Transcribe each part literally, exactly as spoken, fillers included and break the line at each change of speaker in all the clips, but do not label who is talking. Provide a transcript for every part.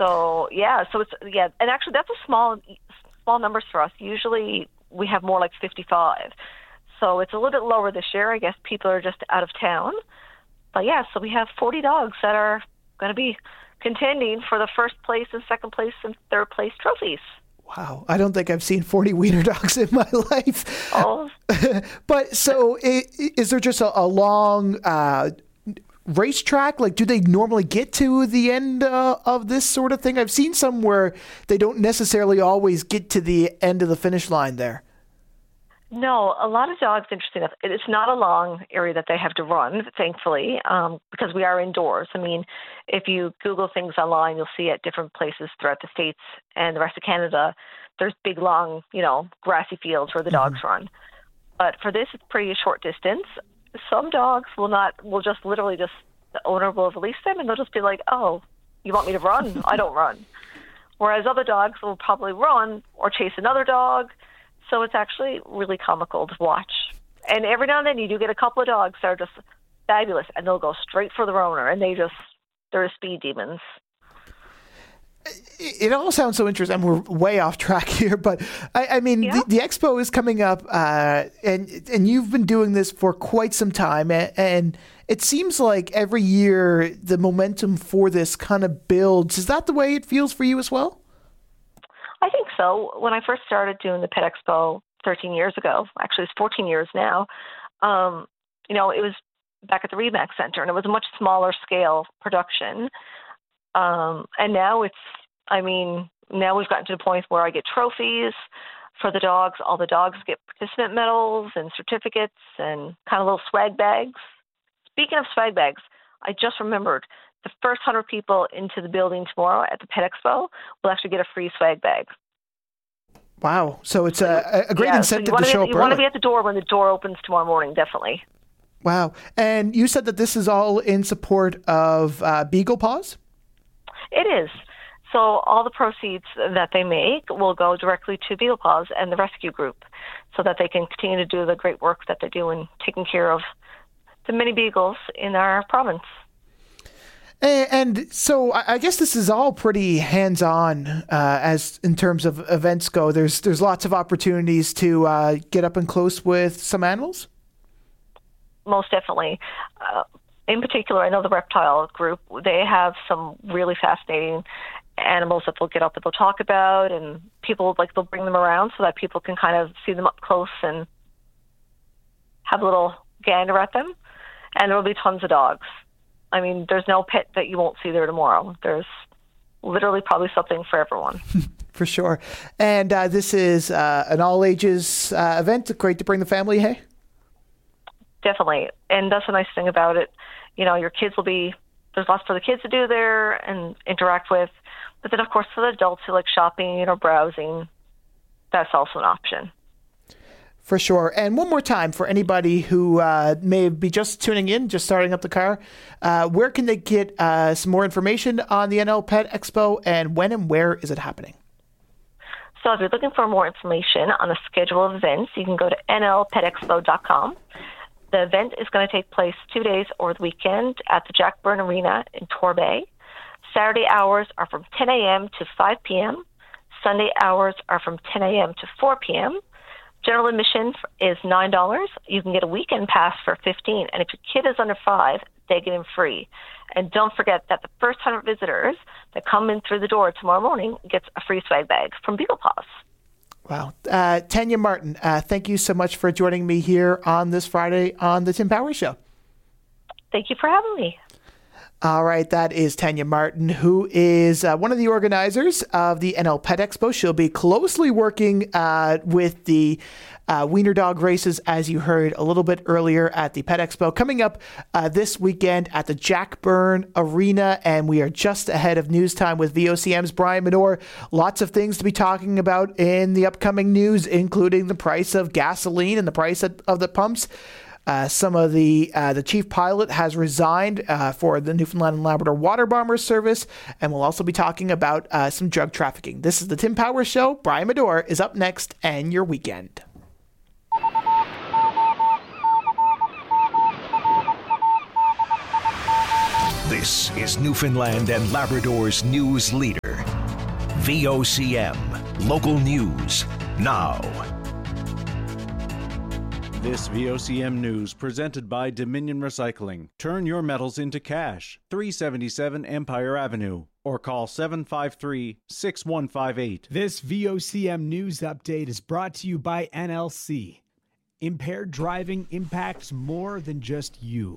So yeah, so it's yeah, and actually that's a small small numbers for us. Usually we have more like fifty-five. So it's a little bit lower this year. I guess people are just out of town. But yeah, so we have forty dogs that are going to be contending for the first place and second place and third place trophies.
Wow, I don't think I've seen forty wiener dogs in my life.
Oh.
But so is there just a, a long uh, racetrack? Like, do they normally get to the end uh, of this sort of thing? I've seen some where they don't necessarily always get to the end of the finish line there.
No, a lot of dogs, interesting enough, it's not a long area that they have to run, thankfully, um, because we are indoors. I mean, if you Google things online, you'll see at different places throughout the States and the rest of Canada, there's big, long, you know, grassy fields where the dogs mm-hmm. run. But for this, it's pretty short distance. Some dogs will not, will just literally just, the owner will release them and they'll just be like, oh, you want me to run? I don't run. Whereas other dogs will probably run or chase another dog. So it's actually really comical to watch. And every now and then you do get a couple of dogs that are just fabulous and they'll go straight for their owner and they just, they're speed demons.
It all sounds so interesting. We're way off track here, but I, I mean, yeah. the, the expo is coming up uh, and and you've been doing this for quite some time. And, and it seems like every year the momentum for this kind of builds. Is that the way it feels for you as well?
I think so. When I first started doing the Pet Expo thirteen years ago, actually it's fourteen years now, um, you know, it was back at the Remax Center and it was a much smaller scale production. Um, and now it's, I mean, now we've gotten to the point where I get trophies for the dogs. All the dogs get participant medals and certificates and kind of little swag bags. Speaking of swag bags, I just remembered the first hundred people into the building tomorrow at the Pet Expo will actually get a free swag bag.
Wow. So it's a, a great
yeah,
incentive
so
to show up
You
early.
want to be at the door when the door opens tomorrow morning, definitely.
Wow. And you said that this is all in support of uh, Beagle Paws?
It is. So all the proceeds that they make will go directly to Beagle Paws and the rescue group so that they can continue to do the great work that they do in taking care of the many beagles in our province.
And so I guess this is all pretty hands-on uh, as in terms of events go. There's there's lots of opportunities to uh, get up and close with some animals?
Most definitely. Uh, in particular, I know the reptile group, they have some really fascinating animals that they'll get up and they'll talk about, and people, like, they'll bring them around so that people can kind of see them up close and have a little gander at them. And there will be tons of dogs. I mean, there's no pet that you won't see there tomorrow. There's literally probably something for everyone.
For sure. And uh, this is uh, an all-ages uh, event. Great to bring the family, hey?
Definitely. And that's the nice thing about it. You know, your kids will be, there's lots for the kids to do there and interact with. But then, of course, for the adults who like shopping or browsing, that's also an option.
For sure. And one more time for anybody who uh, may be just tuning in, just starting up the car, uh, where can they get uh, some more information on the N L Pet Expo, and when and where is it happening?
So if you're looking for more information on the schedule of events, you can go to N L pet expo dot com. The event is going to take place two days over the weekend at the Jack Byrne Arena in Torbay. Saturday hours are from ten a.m. to five p.m. Sunday hours are from ten a.m. to four p.m. General admission is nine dollars. You can get a weekend pass for fifteen dollars. And if your kid is under five, they get in free. And don't forget that the first one hundred visitors that come in through the door tomorrow morning gets a free swag bag from Beagle Paws.
Wow. Uh, Tanya Martin, uh, thank you so much for joining me here on this Friday on the Tim Powers Show.
Thank you for having me.
All right, that is Tanya Martin, who is uh, one of the organizers of the N L Pet Expo. She'll be closely working uh, with the uh, wiener dog races, as you heard a little bit earlier at the Pet Expo, coming up uh, this weekend at the Jack Byrne Arena. And we are just ahead of news time with V O C M's Brian Medore. Lots of things to be talking about in the upcoming news, including the price of gasoline and the price of, of the pumps. Uh, some of the uh, the chief pilot has resigned uh, for the Newfoundland and Labrador Water Bombers Service, and we'll also be talking about uh, some drug trafficking. This is the Tim Powers Show. Brian Medore is up next, and your weekend.
This is Newfoundland and Labrador's news leader. V O C M, local news, now.
This V O C M news presented by Dominion Recycling. Turn your metals into cash. three seventy-seven Empire Avenue. Or call seven five three, six one five eight.
This V O C M news update is brought to you by N L C. Impaired driving impacts more than just you.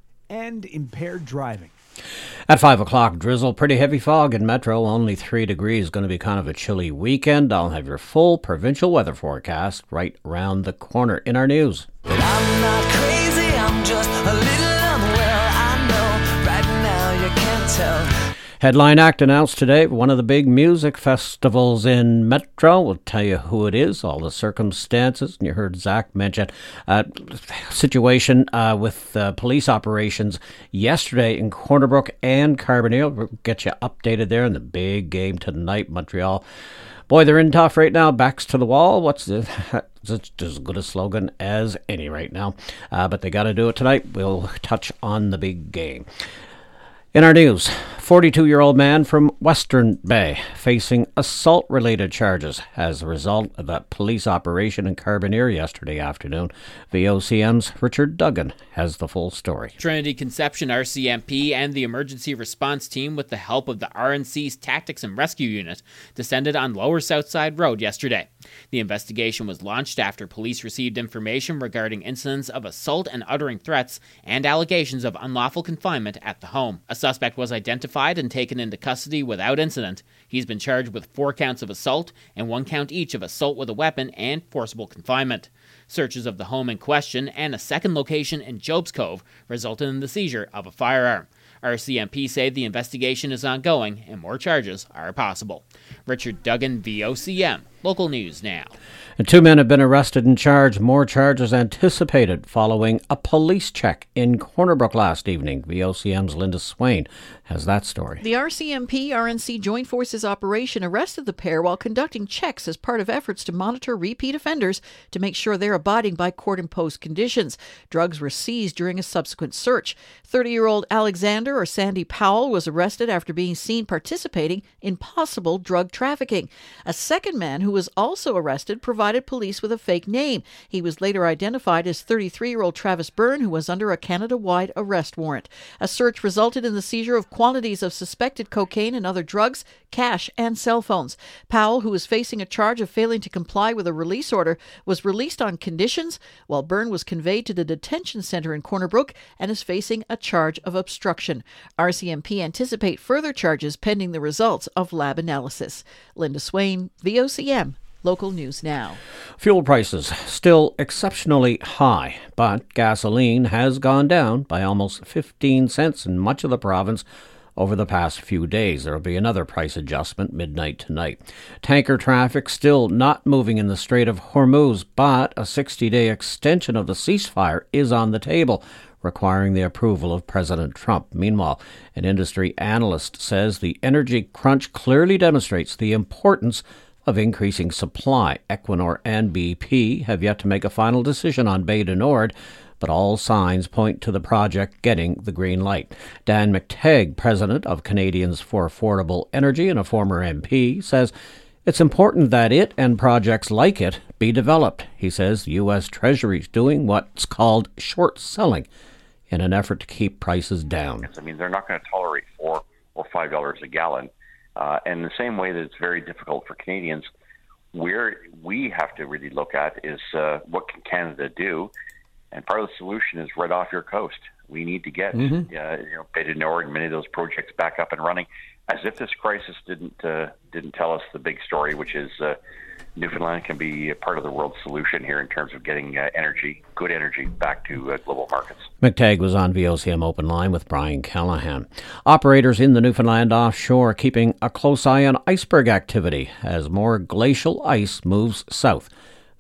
And impaired driving.
At five o'clock, drizzle, pretty heavy fog in Metro, only three degrees. Going to be kind of a chilly weekend. I'll have your full provincial weather forecast right around the corner in our news.
But I'm not crazy, I'm just a little unwell. I know right now you can't tell.
Headline act announced today for one of the big music festivals in Metro. We'll tell you who it is, all the circumstances. And you heard Zach mention a situation uh, with uh, police operations yesterday in Corner Brook and Carbonear. We'll get you updated there in the big game tonight, Montreal. Boy, they're in tough right now. Backs to the wall. What's the... It's as good a slogan as any right now. Uh, but they got to do it tonight. We'll touch on the big game. In our news, forty-two-year-old man from Western Bay facing assault-related charges as a result of a police operation in Carbonear yesterday afternoon. V O C M's Richard Duggan has the full story.
Trinity Conception R C M P and the emergency response team, with the help of the R N C's Tactics and Rescue Unit, descended on Lower Southside Road yesterday. The investigation was launched after police received information regarding incidents of assault and uttering threats and allegations of unlawful confinement at the home. A suspect was identified and taken into custody without incident. He's been charged with four counts of assault and one count each of assault with a weapon and forcible confinement. Searches of the home in question and a second location in Job's Cove resulted in the seizure of a firearm. R C M P say the investigation is ongoing and more charges are possible. Richard Duggan, V O C M, local news now.
And two men have been arrested and charged. More charges anticipated following a police check in Corner Brook last evening. V O C M's Linda Swain has that story.
The R C M P R N C Joint Forces operation arrested the pair while conducting checks as part of efforts to monitor repeat offenders to make sure they're abiding by court-imposed conditions. Drugs were seized during a subsequent search. thirty-year-old Alexander or Sandy Powell was arrested after being seen participating in possible drug trafficking. A second man who was also arrested provided police with a fake name. He was later identified as thirty-three-year-old Travis Byrne, who was under a Canada-wide arrest warrant. A search resulted in the seizure of quantities of suspected cocaine and other drugs, cash, and cell phones. Powell, who was facing a charge of failing to comply with a release order, was released on conditions, while Byrne was conveyed to the detention center in Corner Brook and is facing a charge of obstruction. R C M P anticipate further charges pending the results of lab analysis. Linda Swain, V O C M, local news now.
Fuel prices still exceptionally high, but gasoline has gone down by almost fifteen cents in much of the province over the past few days. There will be another price adjustment midnight tonight. Tanker traffic still not moving in the Strait of Hormuz, but a sixty-day extension of the ceasefire is on the table, requiring the approval of President Trump. Meanwhile, an industry analyst says the energy crunch clearly demonstrates the importance of increasing supply. Equinor and B P have yet to make a final decision on Bay du Nord, but all signs point to the project getting the green light. Dan McTeague, president of Canadians for Affordable Energy and a former M P, says it's important that it and projects like it be developed. He says the U S Treasury is doing what's called short selling in an effort to keep prices down.
I mean, they're not going to tolerate four or five dollars a gallon. Uh, and in the same way that it's very difficult for Canadians, where we have to really look at is uh, what can Canada do? And part of the solution is right off your coast. We need to get mm-hmm. uh, you know, Bay du Nord and many of those projects back up and running. As if this crisis didn't uh, didn't tell us the big story, which is uh, Newfoundland can be a part of the world solution here in terms of getting uh, energy, good energy, back to uh, global markets.
McTague was on V O C M Open Line with Brian Callahan. Operators in the Newfoundland offshore are keeping a close eye on iceberg activity as more glacial ice moves south.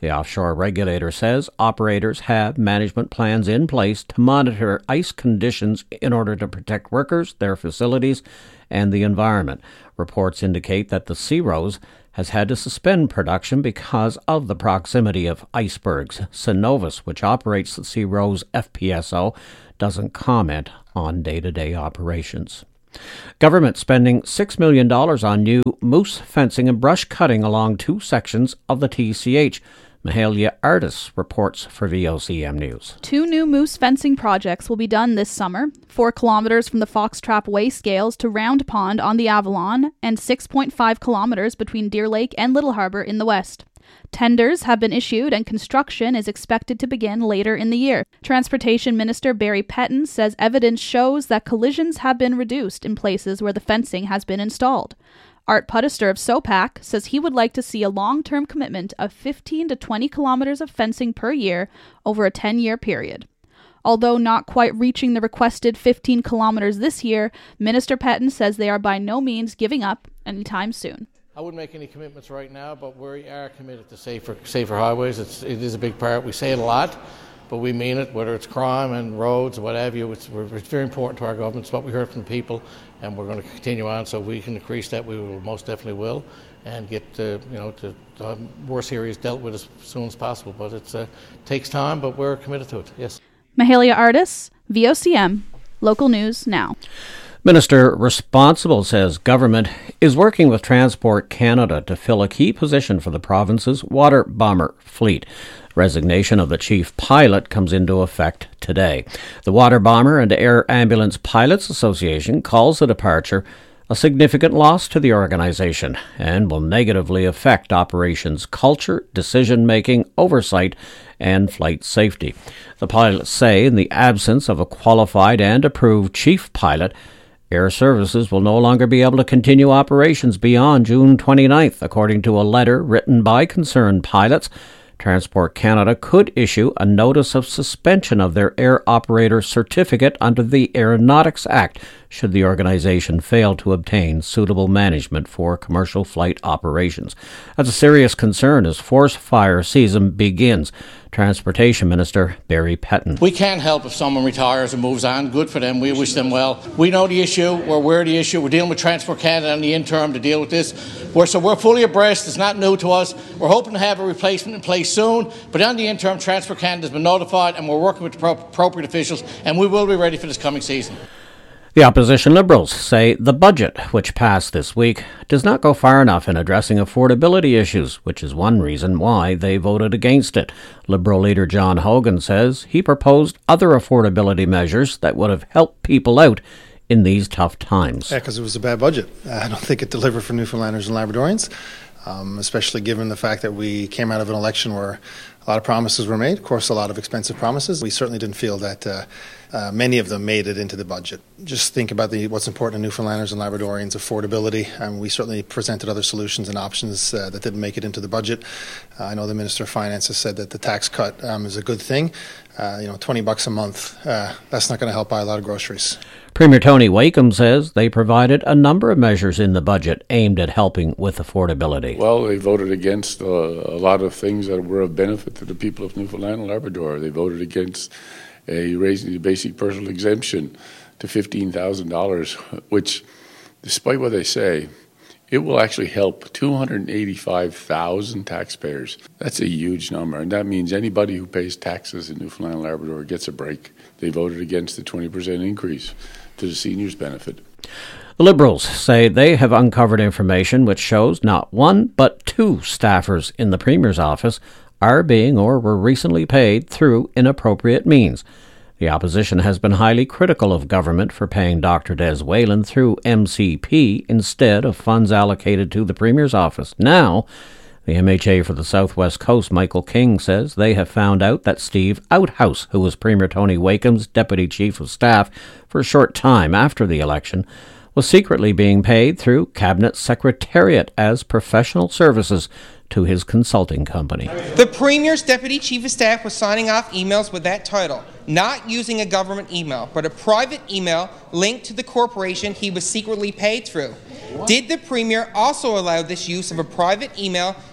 The offshore regulator says operators have management plans in place to monitor ice conditions in order to protect workers, their facilities, and the environment. Reports indicate that the Sea Rose has had to suspend production because of the proximity of icebergs. Cenovus, which operates the Sea Rose F P S O, doesn't comment on day-to-day operations. Government spending six million dollars on new moose fencing and brush cutting along two sections of the T C H. Mahalia Artis reports for V O C M News.
Two new moose fencing projects will be done this summer, four kilometres from the Foxtrap Way Scales to Round Pond on the Avalon, and six point five kilometres between Deer Lake and Little Harbour in the west. Tenders have been issued and construction is expected to begin later in the year. Transportation Minister Barry Petton says evidence shows that collisions have been reduced in places where the fencing has been installed. Art Puttister of SOPAC says he would like to see a long-term commitment of fifteen to twenty kilometres of fencing per year over a ten-year period. Although not quite reaching the requested fifteen kilometres this year, Minister Petton says they are by no means giving up anytime soon.
I wouldn't make any commitments right now, but we are committed to safer, safer highways. It's, it is a big part. We say it a lot, but we mean it, whether it's crime and roads or what have you. It's, it's very important to our government. It's what we heard from the people, and we're going to continue on. So we can increase that. We will most definitely will, and get uh, you know to, to have worse areas dealt with as soon as possible. But it uh, takes time, but we're committed to it. Yes.
Mahalia Artis, V O C M, local news now.
Minister responsible says government is working with Transport Canada to fill a key position for the province's water bomber fleet. Resignation of the chief pilot comes into effect today. The Water Bomber and Air Ambulance Pilots Association calls the departure a significant loss to the organization and will negatively affect operations culture, decision-making, oversight, and flight safety. The pilots say in the absence of a qualified and approved chief pilot, Air Services will no longer be able to continue operations beyond June twenty-ninth, according to a letter written by concerned pilots. Transport Canada could issue a notice of suspension of their air operator certificate under the Aeronautics Act should the organization fail to obtain suitable management for commercial flight operations. That's a serious concern as forest fire season begins. Transportation Minister Barry Petton.
We can't help if someone retires and moves on. Good for them. We wish them well. We know the issue. We're aware of the issue. We're dealing with Transport Canada on the interim to deal with this. We're, so we're fully abreast. It's not new to us. We're hoping to have a replacement in place soon. But on the interim, Transport Canada has been notified and we're working with the appropriate officials and we will be ready for this coming season.
The opposition Liberals say the budget, which passed this week, does not go far enough in addressing affordability issues, which is one reason why they voted against it. Liberal leader John Hogan says he proposed other affordability measures that would have helped people out in these tough times.
Yeah, because it was a bad budget. I don't think it delivered for Newfoundlanders and Labradorians, um, especially given the fact that we came out of an election where a lot of promises were made, of course, a lot of expensive promises. We certainly didn't feel that uh, uh, many of them made it into the budget. Just think about the what's important to Newfoundlanders and Labradorians, affordability. Um, we certainly presented other solutions and options uh, that didn't make it into the budget. Uh, I know the Minister of Finance has said that the tax cut um, is a good thing. Uh, you know, twenty bucks a month, uh, that's not going to help buy a lot of groceries.
Premier Tony Wakeham says they provided a number of measures in the budget aimed at helping with affordability.
Well, they voted against uh, a lot of things that were of benefit to the people of Newfoundland and Labrador. They voted against a raising the basic personal exemption to fifteen thousand dollars, which, despite what they say, it will actually help two hundred eighty-five thousand taxpayers. That's a huge number, and that means anybody who pays taxes in Newfoundland and Labrador gets a break. They voted against the twenty percent increase to the seniors' benefit.
The Liberals say they have uncovered information which shows not one but two staffers in the Premier's office are being or were recently paid through inappropriate means. The opposition has been highly critical of government for paying Doctor Des Whalen through M C P instead of funds allocated to the Premier's office. Now, the M H A for the Southwest Coast, Michael King, says they have found out that Steve Outhouse, who was Premier Tony Wakeham's Deputy Chief of Staff for a short time after the election, was secretly being paid through Cabinet Secretariat as professional services to his consulting company.
The Premier's Deputy Chief of Staff was signing off emails with that title, not using a government email, but a private email linked to the corporation he was secretly paid through. What? Did the Premier also allow this use of a private email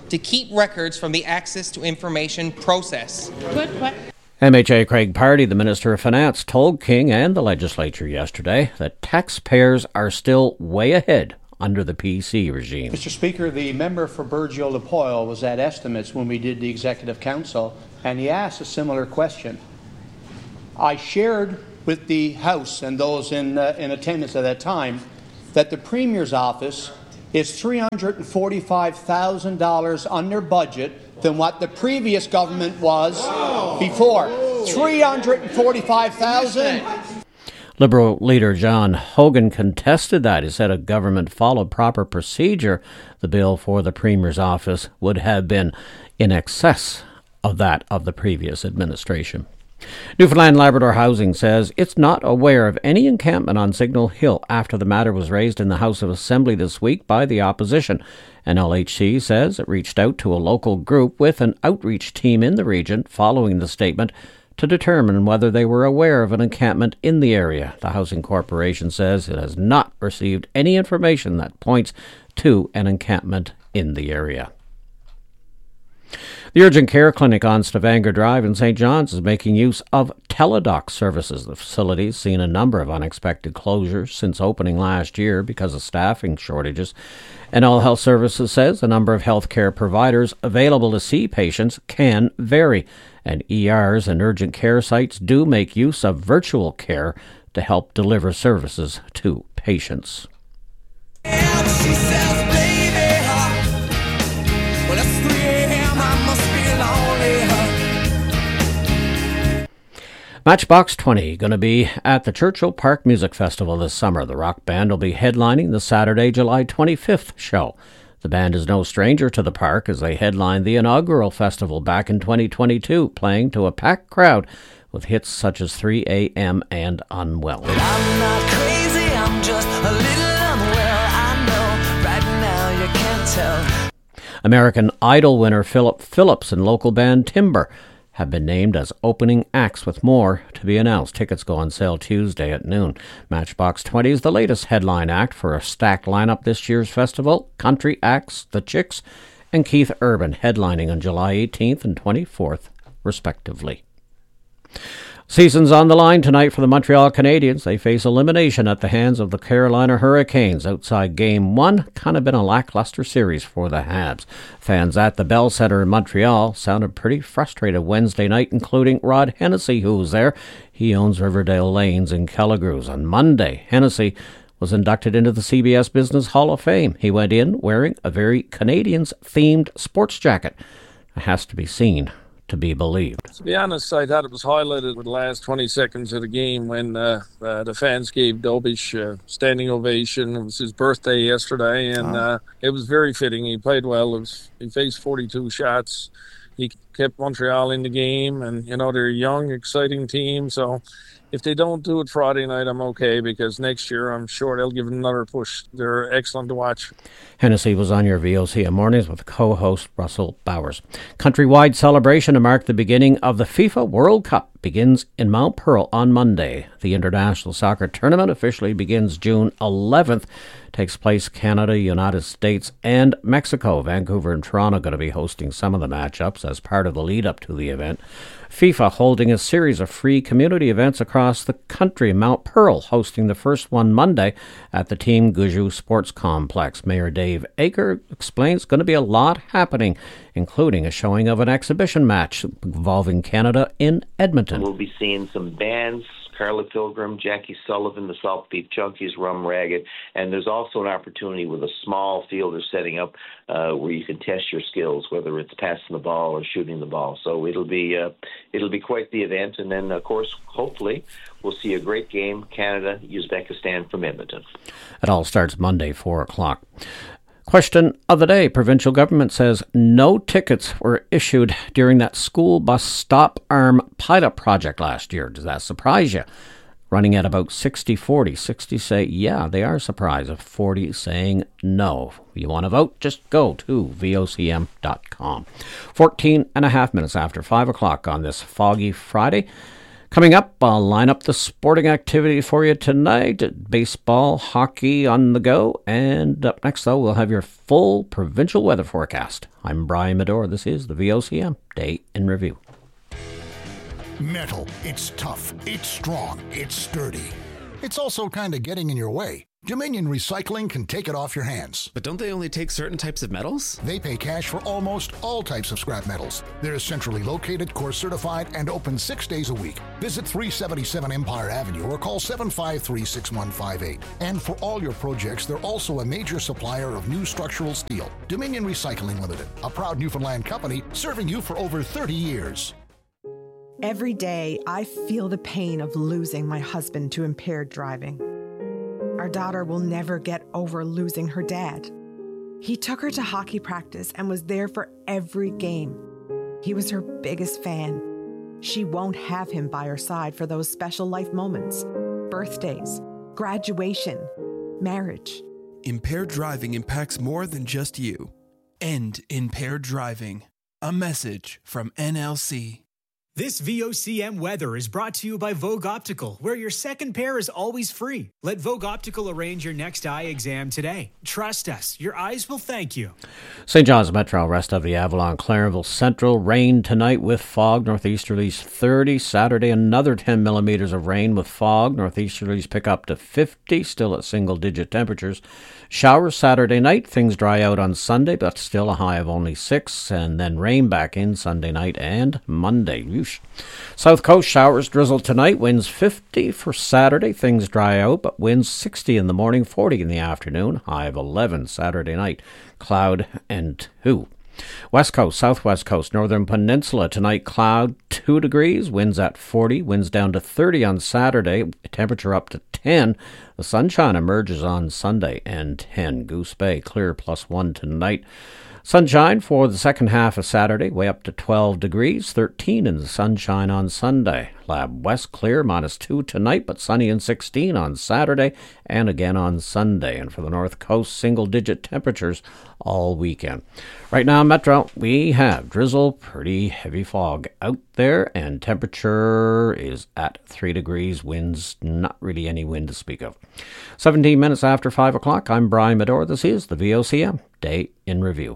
to keep records from the Access to Information process.
Good. What?
M H A Craig Pardy, the Minister of Finance, told King and the legislature yesterday that taxpayers are still way ahead under the P C regime.
Mister Speaker, the member for Burgeo-Lepoil was at Estimates when we did the Executive Council, and he asked a similar question. I shared with the House and those in, uh, in attendance at that time that the Premier's office is three hundred forty-five thousand dollars under budget than what the previous government was before. three hundred forty-five thousand dollars.
Liberal leader John Hogan contested that. He said a government followed proper procedure, the bill for the Premier's office would have been in excess of that of the previous administration. Newfoundland Labrador Housing says it's not aware of any encampment on Signal Hill after the matter was raised in the House of Assembly this week by the opposition. N L H C says it reached out to a local group with an outreach team in the region following the statement to determine whether they were aware of an encampment in the area. The Housing Corporation says it has not received any information that points to an encampment in the area. The Urgent Care Clinic on Stavanger Drive in Saint John's is making use of teledoc services. The facility has seen a number of unexpected closures since opening last year because of staffing shortages. And All Health Services says the number of healthcare providers available to see patients can vary. And E Rs and urgent care sites do make use of virtual care to help deliver services to patients. Matchbox twenty going to be at the Churchill Park Music Festival this summer. The rock band will be headlining the Saturday, July twenty-fifth show. The band is no stranger to the park as they headlined the inaugural festival back in twenty twenty-two, playing to a packed crowd with hits such as three a m and Unwell.
But I'm not crazy, I'm just a little unwell. I know right now you can't tell.
American Idol winner Philip Phillips and local band Timber have been named as opening acts, with more to be announced. Tickets go on sale Tuesday at noon. Matchbox twenty is the latest headline act for a stacked lineup this year's festival. Country acts The Chicks and Keith Urban headlining on July eighteenth and twenty-fourth, respectively. Season's on the line tonight for the Montreal Canadiens. They face elimination at the hands of the Carolina Hurricanes. Outside Game one, kind of been a lackluster series for the Habs. Fans at the Bell Centre in Montreal sounded pretty frustrated Wednesday night, including Rod Hennessy, who was there. He owns Riverdale Lanes in Kelligrews. On Monday, Hennessy was inducted into the C B S Business Hall of Fame. He went in wearing a very Canadiens-themed sports jacket. It has to be seen to be believed.
To be honest, I thought it was highlighted with the last twenty seconds of the game when uh, uh, the fans gave Dobish a uh, standing ovation. It was his birthday yesterday, and uh, it was very fitting. He played well. It was, he faced forty-two shots. He kept Montreal in the game, and, you know, they're a young, exciting team, so if they don't do it Friday night, I'm okay, because next year I'm sure they'll give it another push. They're excellent to watch.
Hennessy was on your V O C M Mornings with co-host Russell Bowers. Countrywide celebration to mark the beginning of the FIFA World Cup begins in Mount Pearl on Monday. The international soccer tournament officially begins June eleventh. Takes place Canada, United States, and Mexico. Vancouver and Toronto are going to be hosting some of the matchups as part of the lead-up to the event. FIFA holding a series of free community events across the country. Mount Pearl hosting the first one Monday at the Team Gujou Sports Complex. Mayor Dave Aker explains going to be a lot happening, including a showing of an exhibition match involving Canada in Edmonton.
We'll be seeing some bands, Carla Pilgrim, Jackie Sullivan, the Salt Beef Junkies, Rum Ragged, and there's also an opportunity with a small field they're setting up uh, where you can test your skills, whether it's passing the ball or shooting the ball. So it'll be uh, it'll be quite the event, and then of course, hopefully, we'll see a great game, Canada, Uzbekistan from Edmonton.
It all starts Monday, four o'clock. Question of the day. Provincial government says no tickets were issued during that school bus stop arm pilot project last year. Does that surprise you? Running at about sixty forty. sixty say, yeah, they are surprised. forty saying no. You want to vote? Just go to V O C M dot com. fourteen and a half minutes after five o'clock on this foggy Friday. Coming up, I'll line up the sporting activity for you tonight. Baseball, hockey on the go. And up next, though, we'll have your full provincial weather forecast. I'm Brian Medore. This is the V O C M Day in Review.
Metal. It's tough. It's strong. It's sturdy. It's also kind of getting in your way. Dominion Recycling can take it off your hands.
But don't they only take certain types of metals?
They pay cash for almost all types of scrap metals. They're centrally located, core certified, and open six days a week. Visit three seventy-seven Empire Avenue or call seven five three, six one five eight. And for all your projects, they're also a major supplier of new structural steel. Dominion Recycling Limited, a proud Newfoundland company serving you for over thirty years.
Every day, I feel the pain of losing my husband to impaired driving. Our daughter will never get over losing her dad. He took her to hockey practice and was there for every game. He was her biggest fan. She won't have him by her side for those special life moments, birthdays, graduation, marriage.
Impaired driving impacts more than just you. End impaired driving. A message from N L C.
This V O C M weather is brought to you by Vogue Optical, where your second pair is always free. Let Vogue Optical arrange your next eye exam today. Trust us, your eyes will thank you.
Saint John's Metro, rest of the Avalon, Clarenville Central. Rain tonight with fog, northeasterlies thirty. Saturday, another ten millimeters of rain with fog. Northeasterlies pick up to fifty, still at single-digit temperatures. Showers Saturday night. Things dry out on Sunday, but still a high of only six. And then rain back in Sunday night and Monday. Whoosh. South Coast showers, drizzle tonight. Winds fifty for Saturday. Things dry out, but winds sixty in the morning, forty in the afternoon. High of eleven Saturday night. Cloud and two. West Coast, Southwest Coast, Northern Peninsula. Tonight, cloud, two degrees. Winds at forty. Winds down to thirty on Saturday. Temperature up to ten. The sunshine emerges on Sunday and ten. Goose Bay, clear plus one tonight. Sunshine for the second half of Saturday, way up to twelve degrees, thirteen in the sunshine on Sunday. Lab West clear, minus two tonight, but sunny and sixteen on Saturday and again on Sunday. And for the North Coast, single-digit temperatures all weekend. Right now, Metro, we have drizzle, pretty heavy fog out there, and temperature is at three degrees. Winds, not really any wind to speak of. seventeen minutes after five o'clock, I'm Brian Medore. This is the V O C M Day in Review.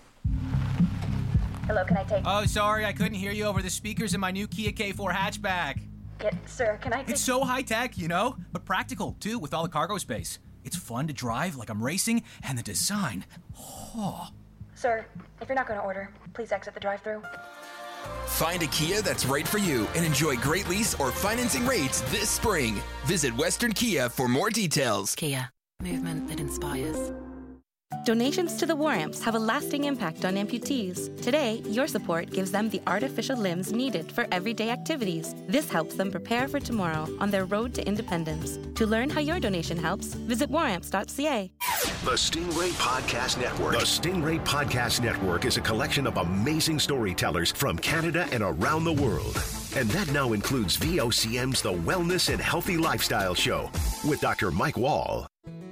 Hello, can I take...
Oh, sorry, I couldn't hear you over the speakers in my new Kia K four hatchback.
Yeah, sir, can I take...
It's so high-tech, you know, but practical, too, with all the cargo space. It's fun to drive like I'm racing, and the design... Oh.
Sir, if you're not going to order, please exit the drive-thru.
Find a Kia that's right for you and enjoy great lease or financing rates this spring. Visit Western Kia for more details.
Kia, movement that inspires.
Donations to the War Amps have a lasting impact on amputees. Today, your support gives them the artificial limbs needed for everyday activities. This helps them prepare for tomorrow on their road to independence. To learn how your donation helps, visit war amps dot c a.
The Stingray Podcast Network. The Stingray Podcast Network is a collection of amazing storytellers from Canada and around the world. And that now includes V O C M's The Wellness and Healthy Lifestyle Show with Doctor Mike Wall.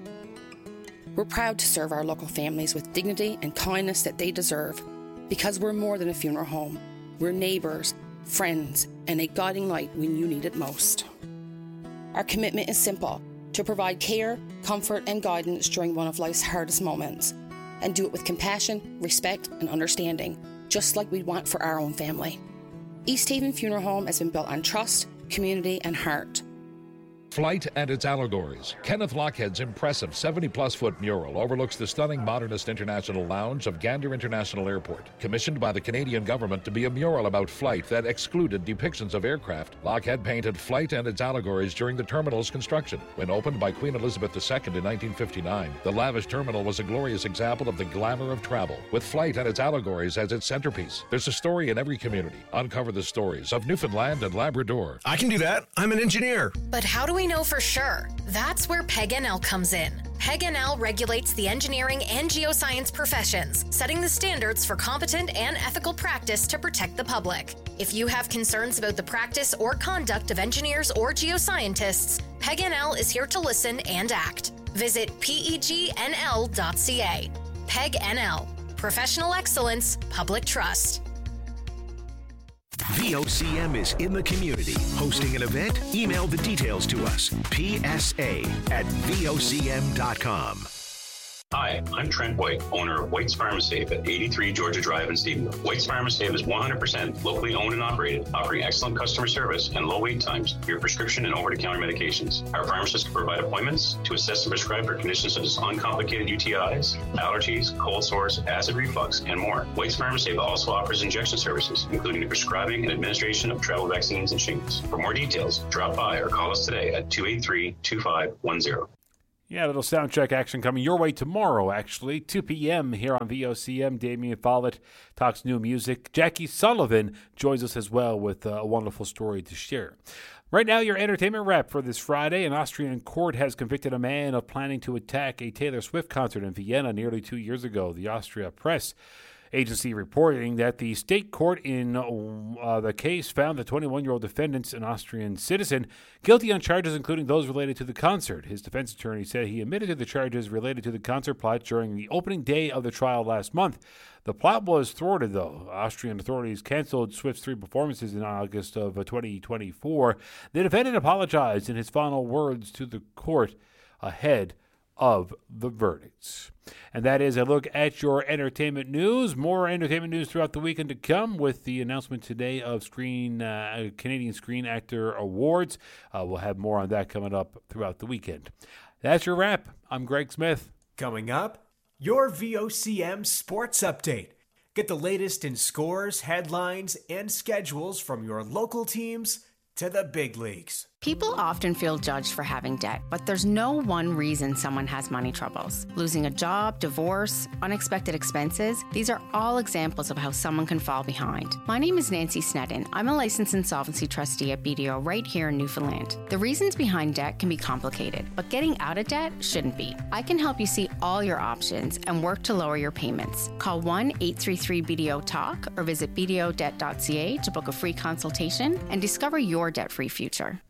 We're proud to serve our local families with dignity and kindness that they deserve. Because we're more than a funeral home. We're neighbours, friends, and a guiding light when you need it most. Our commitment is simple, to provide care, comfort, and guidance during one of life's hardest moments. And do it with compassion, respect, and understanding, just like we'd want for our own family. East Haven Funeral Home has been built on trust, community, and heart.
Flight and its allegories. Kenneth Lockhead's impressive seventy-plus foot mural overlooks the stunning modernist international lounge of Gander International Airport. Commissioned by the Canadian government to be a mural about flight that excluded depictions of aircraft, Lockhead painted Flight and its allegories during the terminal's construction. When opened by Queen Elizabeth the Second in nineteen fifty-nine, the lavish terminal was a glorious example of the glamour of travel, with Flight and its allegories as its centerpiece. There's a story in every community. Uncover the stories of Newfoundland and Labrador.
I can do that. I'm an engineer.
But how do we know for sure? That's where P E G N L comes in. P E G N L regulates the engineering and geoscience professions, setting the standards for competent and ethical practice to protect the public. If you have concerns about the practice or conduct of engineers or geoscientists, P E G N L is here to listen and act. Visit P E G N L dot C A. P E G N L. Professional excellence, public trust.
V O C M is in the community. Hosting an event? Email the details to us. P S A at V O C M dot com.
Hi, I'm Trent White, owner of White's Pharmasafe at eighty-three Georgia Drive in Stephenville. White's Pharmasafe is one hundred percent locally owned and operated, offering excellent customer service and low wait times for your prescription and over-the-counter medications. Our pharmacists can provide appointments to assess and prescribe for conditions such as uncomplicated U T Is, allergies, cold sores, acid reflux, and more. White's Pharmasafe also offers injection services, including the prescribing and administration of travel vaccines and shingles. For more details, drop by or call us today at two eight three, two five one zero.
Yeah, a little sound check action coming your way tomorrow, actually. two p.m. here on V O C M. Damien Follett talks new music. Jackie Sullivan joins us as well with uh, a wonderful story to share. Right now, your entertainment wrap for this Friday. An Austrian court has convicted a man of planning to attack a Taylor Swift concert in Vienna nearly two years ago. The Austria Press agency reporting that the state court in uh, the case found the twenty-one-year-old defendant, an Austrian citizen, guilty on charges including those related to the concert. His defense attorney said he admitted to the charges related to the concert plot during the opening day of the trial last month. The plot was thwarted, though. Austrian authorities canceled Swift's three performances in August of twenty twenty-four. The defendant apologized in his final words to the court ahead of the verdicts. And that is a look at your entertainment news. More entertainment news throughout the weekend to come with the announcement today of Screen uh, Canadian Screen Actor Awards. Uh, we'll have more on that coming up throughout the weekend. That's your wrap. I'm Greg Smith.
Coming up, your V O C M Sports Update. Get the latest in scores, headlines, and schedules from your local teams to the big leagues.
People often feel judged for having debt, but there's no one reason someone has money troubles. Losing a job, divorce, unexpected expenses, these are all examples of how someone can fall behind. My name is Nancy Sneddon. I'm a licensed insolvency trustee at B D O right here in Newfoundland. The reasons behind debt can be complicated, but getting out of debt shouldn't be. I can help you see all your options and work to lower your payments. Call one eight three three B D O talk or visit b d o debt dot c a to book a free consultation and discover your debt-free future.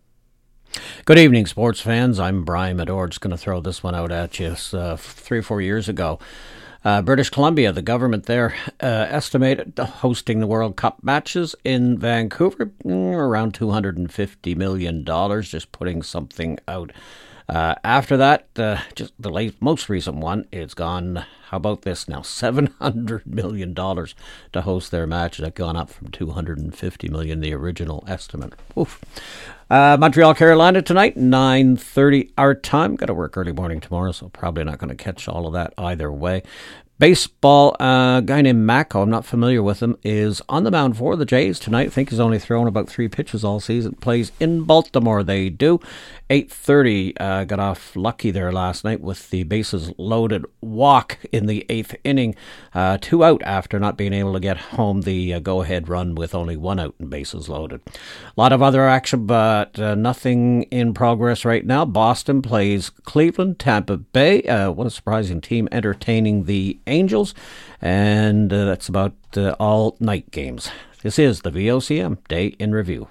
Good evening, sports fans. I'm Brian Medor. Just going to throw this one out at you. Uh, three or four years ago, uh, British Columbia, the government there, uh, estimated hosting the World Cup matches in Vancouver mm, around two hundred fifty million dollars, just putting something out. Uh, after that, uh, just the late, most recent one, it's gone, how about this now, seven hundred million dollars to host their match. That's gone up from two hundred fifty million dollars, the original estimate. Oof. Uh, Montreal, Carolina tonight, nine thirty our time. Got to work early morning tomorrow, so probably not going to catch all of that either way. Baseball, uh, a guy named Mako, I'm not familiar with him, is on the mound for the Jays tonight. I think he's only thrown about three pitches all season. Plays in Baltimore, they do. eight thirty, uh, got off lucky there last night with the bases loaded walk in the eighth inning. Uh, two out after not being able to get home the uh, go-ahead run with only one out and bases loaded. A lot of other action, but uh, nothing in progress right now. Boston plays Cleveland, Tampa Bay. Uh, what a surprising team entertaining the Angels, and uh, that's about uh, all night games. This is the V O C M Day in Review.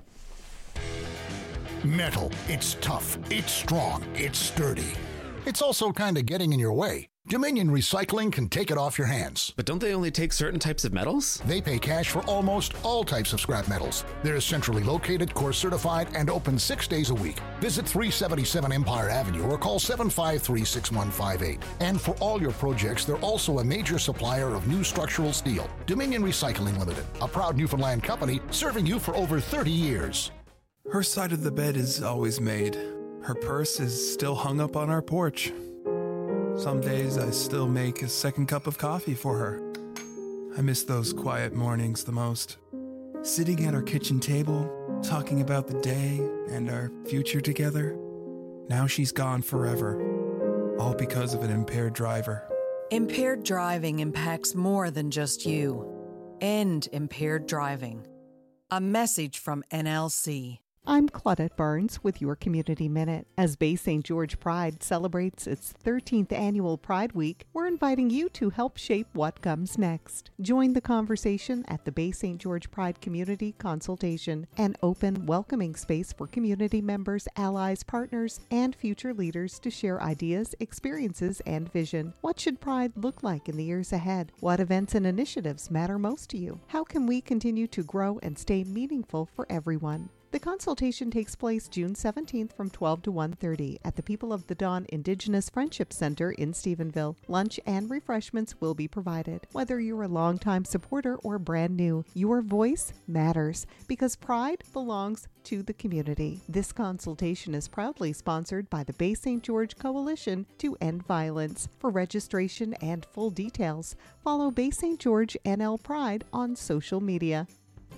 Metal, it's tough, it's strong, it's sturdy. It's also kind of getting in your way. Dominion Recycling can take it off your hands.
But don't they only take certain types of metals?
They pay cash for almost all types of scrap metals. They're centrally located, course certified, and open six days a week. Visit three seventy-seven Empire Avenue or call seven five three, six one five eight. And for all your projects, they're also a major supplier of new structural steel. Dominion Recycling Limited, a proud Newfoundland company serving you for over thirty years.
Her side of the bed is always made. Her purse is still hung up on our porch. Some days I still make a second cup of coffee for her. I miss those quiet mornings the most. Sitting at our kitchen table, talking about the day and our future together. Now she's gone forever, all because of an impaired driver.
Impaired driving impacts more than just you. End impaired driving. A message from N L C.
I'm Claudette Barnes with your Community Minute. As Bay Saint George Pride celebrates its thirteenth annual Pride Week, we're inviting you to help shape what comes next. Join the conversation at the Bay Saint George Pride Community Consultation, an open, welcoming space for community members, allies, partners, and future leaders to share ideas, experiences, and vision. What should Pride look like in the years ahead? What events and initiatives matter most to you? How can we continue to grow and stay meaningful for everyone? The consultation takes place June seventeenth from twelve to one thirty at the People of the Dawn Indigenous Friendship Center in Stephenville. Lunch and refreshments will be provided. Whether you're a longtime supporter or brand new, your voice matters because Pride belongs to the community. This consultation is proudly sponsored by the Bay Saint George Coalition to End Violence. For registration and full details, follow Bay Saint George N L Pride on social media.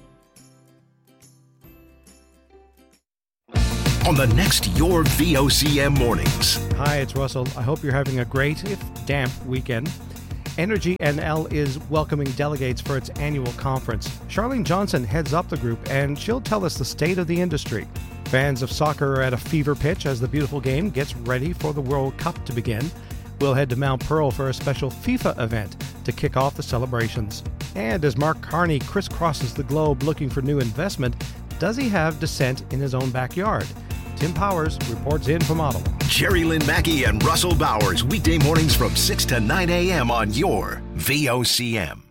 On the next Your V O C M Mornings.
Hi, it's Russell. I hope you're having a great, if damp, weekend. Energy N L is welcoming delegates for its annual conference. Charlene Johnson heads up the group, and she'll tell us the state of the industry. Fans of soccer are at a fever pitch as the beautiful game gets ready for the World Cup to begin. We'll head to Mount Pearl for a special FIFA event to kick off the celebrations. And as Mark Carney crisscrosses the globe looking for new investment, does he have dissent in his own backyard? Tim Powers reports in from Ottawa.
Jerry Lynn Mackey and Russell Bowers, weekday mornings from six to nine a.m. on your V O C M.